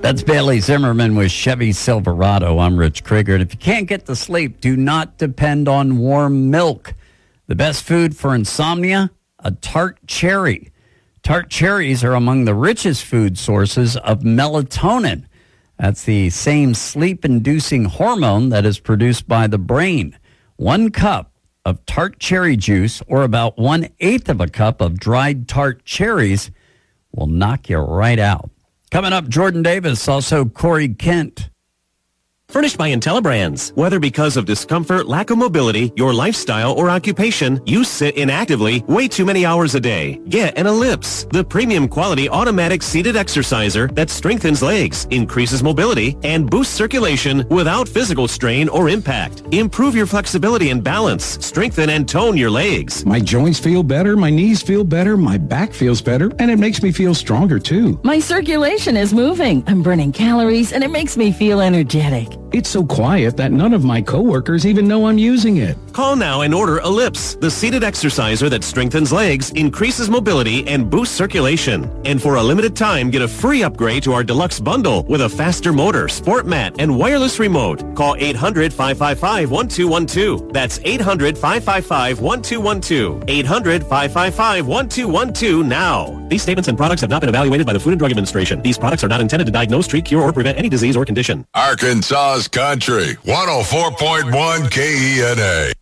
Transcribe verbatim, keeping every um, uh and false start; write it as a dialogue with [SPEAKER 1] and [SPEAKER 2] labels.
[SPEAKER 1] That's Bailey Zimmerman with Chevy Silverado. I'm Rich Krieger. And if you can't get to sleep, do not depend on warm milk. The best food for insomnia, a tart cherry. Tart cherries are among the richest food sources of melatonin. That's the same sleep-inducing hormone that is produced by the brain. One cup of tart cherry juice, or about one-eighth of a cup of dried tart cherries, will knock you right out. Coming up, Jordan Davis, also Corey Kent.
[SPEAKER 2] Furnished by IntelliBrands. Whether because of discomfort, lack of mobility, your lifestyle, or occupation, you sit inactively way too many hours a day. Get an Ellipse, the premium quality automatic seated exerciser that strengthens legs, increases mobility, and boosts circulation without physical strain or impact. Improve your flexibility and balance. Strengthen and tone your legs.
[SPEAKER 3] My joints feel better, my knees feel better, my back feels better, and it makes me feel stronger too.
[SPEAKER 4] My circulation is moving. I'm burning calories, and it makes me feel energetic.
[SPEAKER 3] It's so quiet that none of my coworkers even know I'm using it.
[SPEAKER 2] Call now and order Ellipse, the seated exerciser that strengthens legs, increases mobility, and boosts circulation. And for a limited time, get a free upgrade to our deluxe bundle with a faster motor, sport mat, and wireless remote. Call eight hundred, five five five, one two one two. That's eight hundred, five five five, one two one two. eight hundred, five five five, one two one two now. These statements and products have not been evaluated by the Food and Drug Administration. These products are not intended to diagnose, treat, cure, or prevent any disease or condition.
[SPEAKER 5] Arkansas's Country, one oh four point one K E N A.